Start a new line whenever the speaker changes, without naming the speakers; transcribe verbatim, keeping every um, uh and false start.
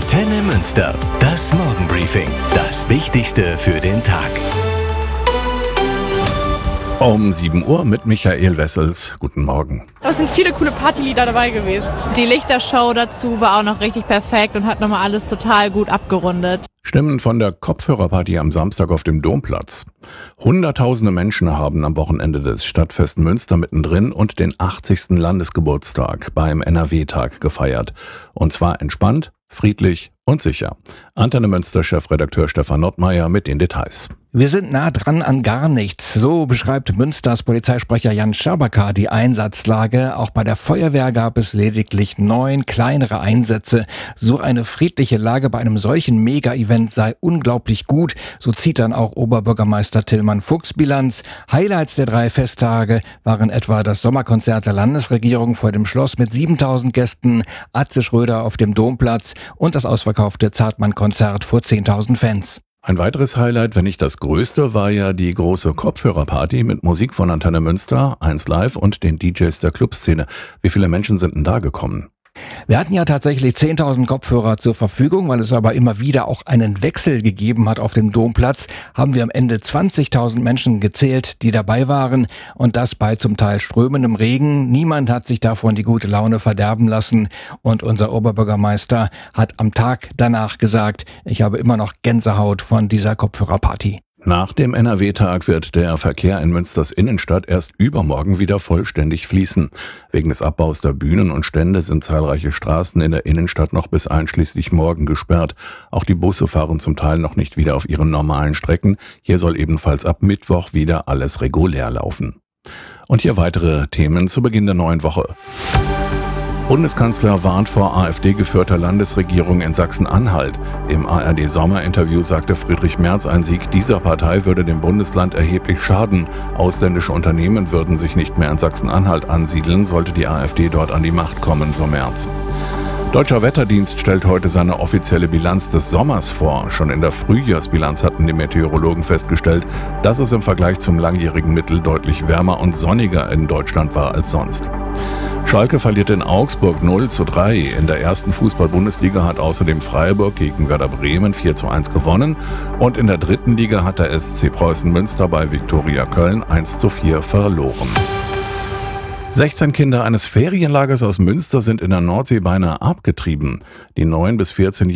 Antenne Münster, das Morgenbriefing, das Wichtigste für den Tag.
Um sieben Uhr mit Michael Wessels. Guten Morgen.
Da sind viele coole Partylieder dabei gewesen.
Die Lichtershow dazu war auch noch richtig perfekt und hat nochmal alles total gut abgerundet.
Stimmen von der Kopfhörerparty am Samstag auf dem Domplatz. Hunderttausende Menschen haben am Wochenende des Stadtfest Münster mittendrin und den achtzigsten Landesgeburtstag beim N R W-Tag gefeiert. Und zwar entspannt, friedlich und sicher. Antenne Münster-Chefredakteur Stefan Nottmeier mit den Details.
Wir sind nah dran an gar nichts. So beschreibt Münsters Polizeisprecher Jan Schabacker die Einsatzlage. Auch bei der Feuerwehr gab es lediglich neun kleinere Einsätze. So eine friedliche Lage bei einem solchen Mega-Event sei unglaublich gut. So zieht dann auch Oberbürgermeister Tillmann Fuchs Bilanz. Highlights der drei Festtage waren etwa das Sommerkonzert der Landesregierung vor dem Schloss mit siebentausend Gästen, Atze Schröder auf dem Domplatz und das ausverkaufte Zartmann-Konzert vor zehntausend Fans.
Ein weiteres Highlight, wenn nicht das größte, war ja die große Kopfhörerparty mit Musik von Antenne Münster, eins Live und den D Js der Clubszene. Wie viele Menschen sind denn da gekommen?
Wir hatten ja tatsächlich zehntausend Kopfhörer zur Verfügung, weil es aber immer wieder auch einen Wechsel gegeben hat auf dem Domplatz, haben wir am Ende zwanzigtausend Menschen gezählt, die dabei waren und das bei zum Teil strömendem Regen. Niemand hat sich davon die gute Laune verderben lassen und unser Oberbürgermeister hat am Tag danach gesagt, ich habe immer noch Gänsehaut von dieser Kopfhörerparty.
Nach dem N R W-Tag wird der Verkehr in Münsters Innenstadt erst übermorgen wieder vollständig fließen. Wegen des Abbaus der Bühnen und Stände sind zahlreiche Straßen in der Innenstadt noch bis einschließlich morgen gesperrt. Auch die Busse fahren zum Teil noch nicht wieder auf ihren normalen Strecken. Hier soll ebenfalls ab Mittwoch wieder alles regulär laufen. Und hier weitere Themen zu Beginn der neuen Woche. Bundeskanzler warnt vor AfD-geführter Landesregierung in Sachsen-Anhalt. Im A R D-Sommerinterview sagte Friedrich Merz, ein Sieg dieser Partei würde dem Bundesland erheblich schaden. Ausländische Unternehmen würden sich nicht mehr in Sachsen-Anhalt ansiedeln, sollte die AfD dort an die Macht kommen, so Merz. Deutscher Wetterdienst stellt heute seine offizielle Bilanz des Sommers vor. Schon in der Frühjahrsbilanz hatten die Meteorologen festgestellt, dass es im Vergleich zum langjährigen Mittel deutlich wärmer und sonniger in Deutschland war als sonst. Schalke verliert in Augsburg null zu drei. In der ersten Fußball-Bundesliga hat außerdem Freiburg gegen Werder Bremen vier zu eins gewonnen. Und in der dritten Liga hat der S C Preußen Münster bei Viktoria Köln eins zu vier verloren. sechzehn Kinder eines Ferienlagers aus Münster sind in der Nordsee beinahe abgetrieben. Die neun bis vierzehn